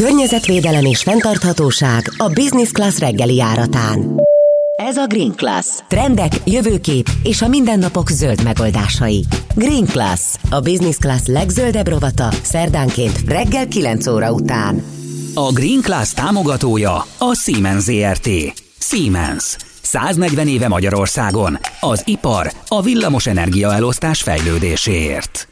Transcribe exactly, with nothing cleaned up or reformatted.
Környezetvédelem és fenntarthatóság a Business Class reggeli járatán. Ez a Green Class. Trendek, jövőkép és a mindennapok zöld megoldásai. Green Class, a Business Class legzöldebb rovata szerdánként reggel kilenc óra után. A Green Class támogatója a Siemens zé er té. Siemens. száznegyven éve Magyarországon. Az ipar a villamos energiaelosztás fejlődéséért.